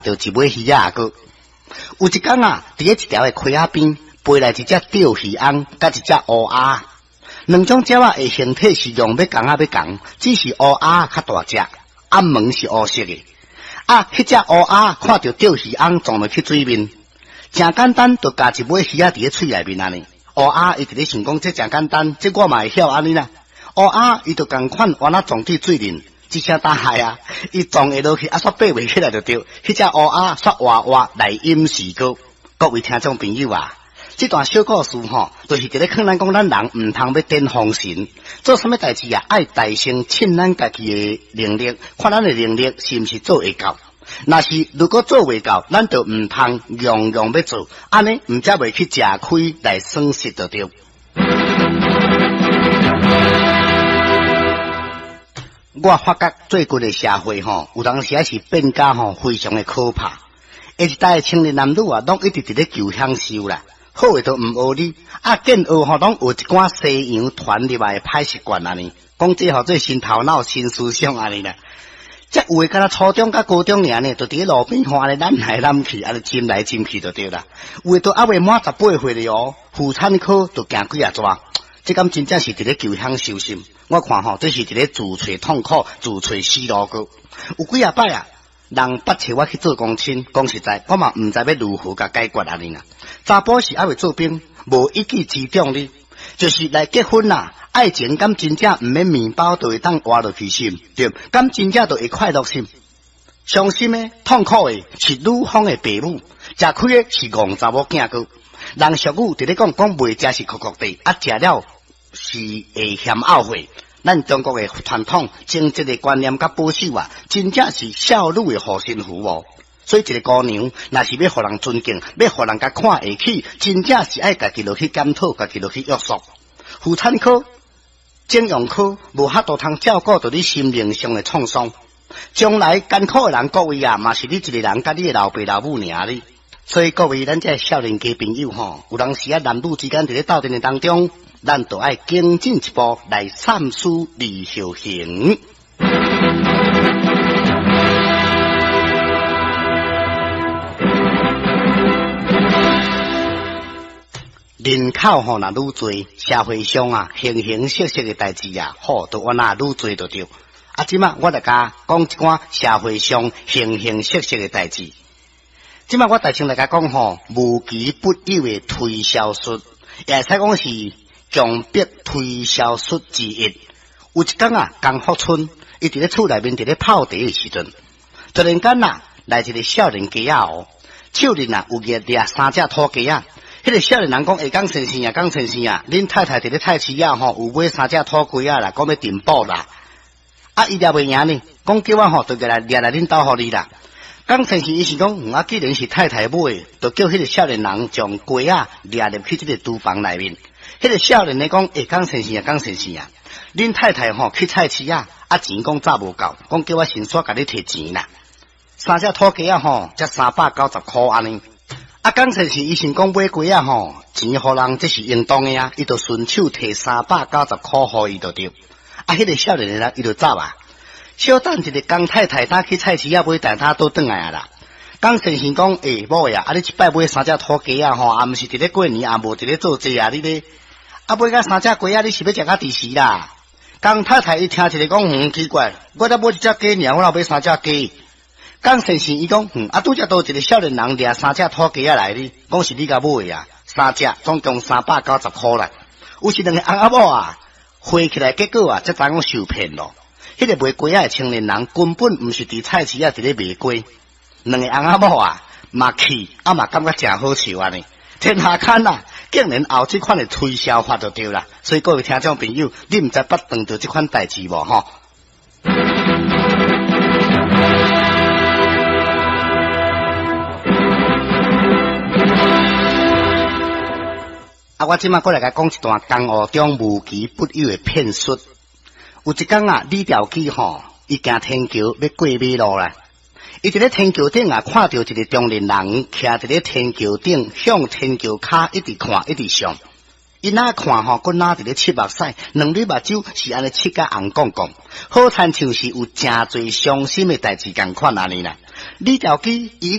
就一尾鱼仔个。有一天啊，伫咧一条的溪仔边，飞来一只钓鱼翁，甲一只乌鸦。两种鸟仔的形体是用要共，只是乌鸦较大只，暗门是乌色的。迄只乌鸦看到钓鱼翁撞落去水面，真简单，就加一尾鱼仔伫咧喙内面安尼。乌鸦伊伫咧想讲，这真简单，这我嘛会晓安尼啦。乌鸦伊就共款往那撞伫水面，一声大海啊，伊撞下落去，煞爬袂起来就对。迄只乌鸦煞活活来淹死个。各位听众朋友啊，这段小故事就是伫咧劝咱讲，咱人唔通要顶风神，做什么代志啊，爱大声称咱家己的能力，看咱的能力是毋是做会到。若是如果做未到，咱就唔通样样要做，安尼唔则袂去吃亏来损失就对。我发觉最近的社会有当时是变甲非常的可怕。一代青年男女啊，拢一直伫咧求享受啦，好诶都唔学你，见学拢有一寡西洋传入来的歹习惯安尼，讲这这新头脑、新思想安尼啦。则有诶，敢若初中甲高中尔呢，就伫咧路边安尼揽来揽去，安尼进来进去就对啦。有诶都还未满18岁了哦，妇产科就行几啊抓，这敢真正是伫咧求享受心。我看这是伫咧自找痛苦、自找死路个。有几啊摆啊，人捌找我去做公亲，讲实在，我嘛唔知要如何甲解决安尼啦。查甫是还未做兵，无一技之长哩，就是来结婚啦。爱情敢真正唔免面包就会当活落去心，对，敢真正就会快乐心。伤心的、痛苦的是女方的父母，吃亏的是戆查某囝个。人俗语伫咧讲袂食是哭哭地，食了是会嫌懊悔。咱中国的传统、政治的观念甲保守啊，真正是少女的护身符哦。所以一个姑娘，若是要互人尊敬，要互人甲看下去，真正是爱家己落去检讨，家己落去约束。妇产科、整容科无法度通照顾到你心灵上的创伤，将来艰苦的人各位啊，嘛是你一个人甲你的老爸老母尔哩。所以各位咱这少年家朋友有当时男女之间伫咧斗阵的当中，咱就爱更进一步来三思而后行。人口若愈多，社会上啊形形色色的代志啊，都往那愈多就对。即马我来甲讲一寡社会上形形色色的代志。即马我大声来甲讲无奇不有的推销术，也会使讲是强迫推销术之一。有一天啊，江福春伊伫咧厝内面伫咧泡茶的时阵，突然间啊来一个少年家哦，手里啊有捏3只土鸡啊。迄个少年人讲：江先生啊，江先生啊，恁太太伫咧菜市啊有买3只土鸡啊啦，讲要订报啦。伊掠袂赢呢，讲叫我就来掠来恁兜互你啦。江先生伊是讲，既然是太太买，就叫迄个少年人将鸡啊掠入去这个厨房内面。迄个少年咧讲：江先生啊，江先生啊，恁太太去菜市啊，钱讲早无够，讲叫我先煞甲你摕钱啦。3只土鸡啊才390块安尼。江先生伊想讲买鸡啊钱互人这是应当的啊，伊就顺手摕390块互伊就对。迄个少年人伊就走啊。小等一个江太太他去菜市啊买蛋挞都转来啊啦。江先生讲：某呀，你一摆买3只土鸡啊毋是伫咧过年，无伫咧做节啊，你咧买甲3只鸡啊，你是要食甲第时啦？江太太伊听一个讲：奇怪，我才买1只鸡尔，我哪买3只鸡？江先生伊讲：拄则倒一个少年人掠3只土鸡啊来哩，讲是你甲买的啊，3只总共390块啦。有时两个翁仔某啊，花起来结果啊，才知讲受骗咯。迄个卖鸡仔的青年人根本毋是伫菜市啊伫咧卖鸡，两个翁仔某啊嘛气嘛感觉真好笑安尼。天下间啊，竟然有这款的推销法就对啦。所以各位听众朋友，你毋知捌碰到这款代志无吼？我即马过来甲讲一段江湖中无奇不有的骗术。有一天啊，李兆基伊行天桥要过马路啦。伊伫咧天桥顶啊，看到一个中年人徛伫咧天桥顶，向天桥骹一直看，一直上。伊哪看佫哪伫咧七目屎，两蕊目睭是安尼七甲红光光，好亲像是有真侪伤心的代志共款安尼啦。 李兆基伊